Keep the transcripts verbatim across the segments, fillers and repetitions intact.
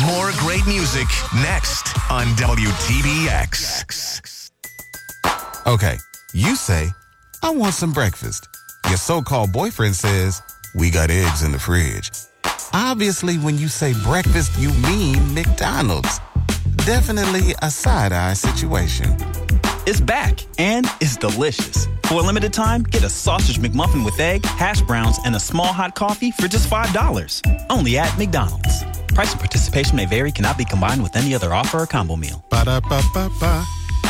More great music next on W T B X. Okay, you say, I want some breakfast. Your so-called boyfriend says, we got eggs in the fridge. Obviously, when you say breakfast, you mean McDonald's. Definitely a side-eye situation. It's back, and it's delicious. For a limited time, get a sausage McMuffin with egg, hash browns, and a small hot coffee for just five dollars. Only at McDonald's. Price and participation may vary, cannot be combined with any other offer or combo meal. Ba-da-ba-ba-ba.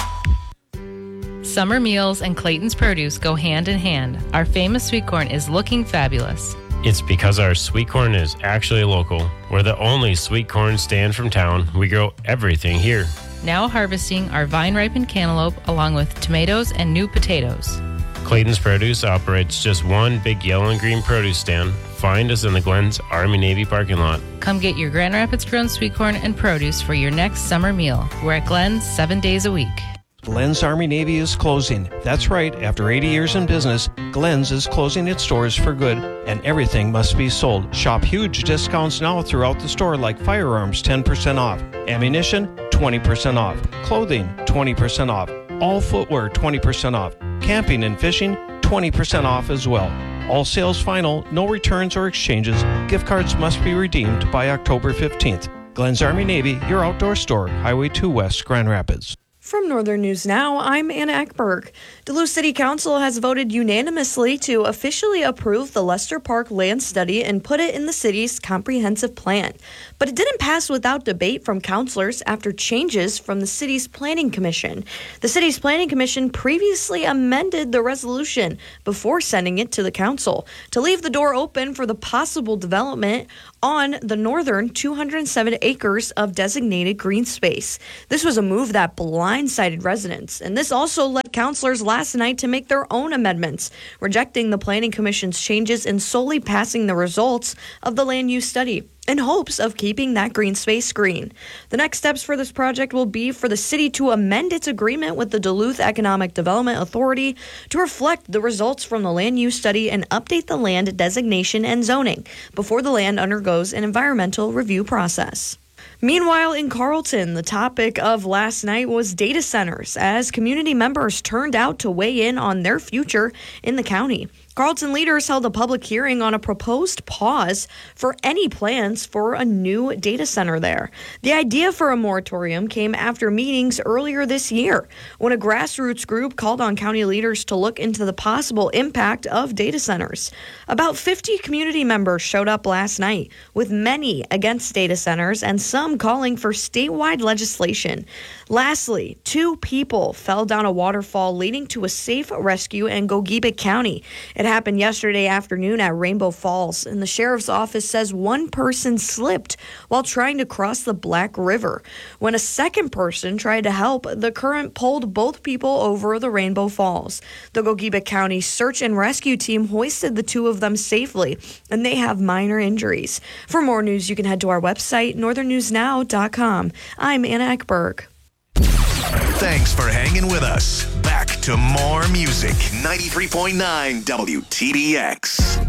Summer meals and Clayton's Produce go hand in hand. Our famous sweet corn is looking fabulous. It's because our sweet corn is actually local. We're the only sweet corn stand from town. We grow everything here. Now harvesting our vine-ripened cantaloupe along with tomatoes and new potatoes. Clayton's Produce operates just one big yellow and green produce stand. Find us in the Glenn's Army-Navy parking lot. Come get your Grand Rapids grown sweet corn and produce for your next summer meal. We're at Glenn's seven days a week. Glenn's Army-Navy is closing. That's right, after eighty years in business, Glenn's is closing its doors for good, and everything must be sold. Shop huge discounts now throughout the store, like firearms ten percent off, ammunition twenty percent off, clothing twenty percent off, all footwear twenty percent off, camping and fishing twenty percent off as well. All sales final, no returns or exchanges. Gift cards must be redeemed by October fifteenth. Glenn's Army-Navy, your outdoor store, Highway two West, Grand Rapids. From Northern News Now, I'm Anna Eckberg. Duluth City Council has voted unanimously to officially approve the Lester Park land study and put it in the city's comprehensive plan. But it didn't pass without debate from councilors after changes from the city's planning commission. The city's planning commission previously amended the resolution before sending it to the council to leave the door open for the possible development on the northern two hundred seven acres of designated green space. This was a move that blindsided residents, and this also led councilors last night to make their own amendments, rejecting the Planning Commission's changes and solely passing the results of the land use study in hopes of keeping that green space green. The next steps for this project will be for the city to amend its agreement with the Duluth Economic Development Authority to reflect the results from the land use study and update the land designation and zoning before the land undergoes an environmental review process. Meanwhile, in Carlton, the topic of last night was data centers as community members turned out to weigh in on their future in the county. Carlton leaders held a public hearing on a proposed pause for any plans for a new data center there. The idea for a moratorium came after meetings earlier this year when a grassroots group called on county leaders to look into the possible impact of data centers. About fifty community members showed up last night, with many against data centers and some calling for statewide legislation. Lastly, two people fell down a waterfall leading to a safe rescue in Gogebic County. It happened yesterday afternoon at Rainbow Falls, and the sheriff's office says one person slipped while trying to cross the Black River. When a second person tried to help, the current pulled both people over the Rainbow Falls. The Gogebic County search and rescue team hoisted the two of them safely, and they have minor injuries. For more news, you can head to our website, northern news now dot com. I'm Anna Eckberg. Thanks for hanging with us. Back to more music. ninety-three point nine W T B X.